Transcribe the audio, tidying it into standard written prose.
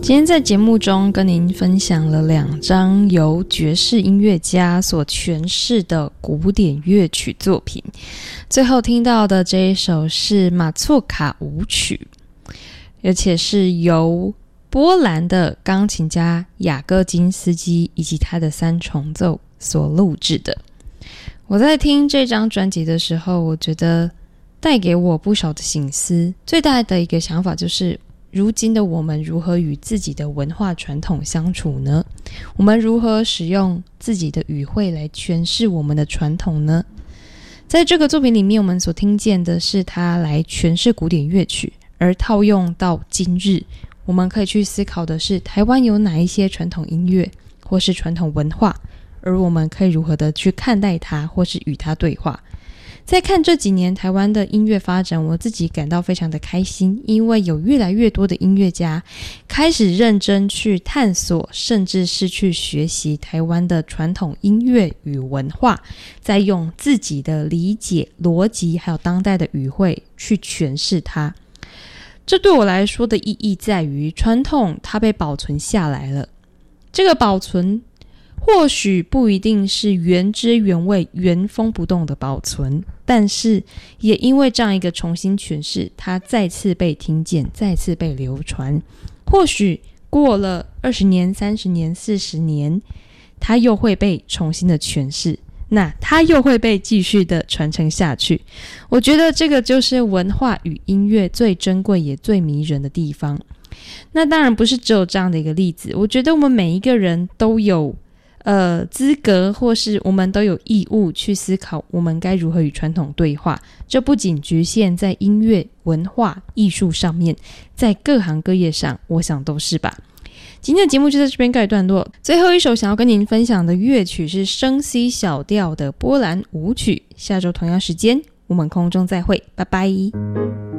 今天在节目中跟您分享了2张由爵士音乐家所诠释的古典乐曲作品，最后听到的这一首是马错卡舞曲，而且是由波兰的钢琴家雅各金斯基以及他的3重奏所录制的。我在听这张专辑的时候，我觉得带给我不少的省思，最大的一个想法就是如今的我们如何与自己的文化传统相处呢？我们如何使用自己的语汇来诠释我们的传统呢？在这个作品里面，我们所听见的是他来诠释古典乐曲，而套用到今日，我们可以去思考的是台湾有哪一些传统音乐或是传统文化，而我们可以如何的去看待它，或是与它对话。在看这几年台湾的音乐发展，我自己感到非常的开心，因为有越来越多的音乐家开始认真去探索，甚至是去学习台湾的传统音乐与文化，再用自己的理解、逻辑还有当代的语汇去诠释它。这对我来说的意义在于，传统它被保存下来了，这个保存或许不一定是原汁原味、原封不动的保存，但是也因为这样一个重新诠释，它再次被听见，再次被流传。或许过了20年、30年、40年，它又会被重新的诠释，那它又会被继续的传承下去。我觉得这个就是文化与音乐最珍贵也最迷人的地方。那当然不是只有这样的一个例子，我觉得我们每一个人都有资格，或是我们都有义务去思考我们该如何与传统对话。这不仅局限在音乐、文化、艺术上面，在各行各业上，我想都是吧。今天的节目就在这边告一段落，最后一首想要跟您分享的乐曲是升 C 小调的波兰舞曲。下周同样时间我们空中再会，拜拜。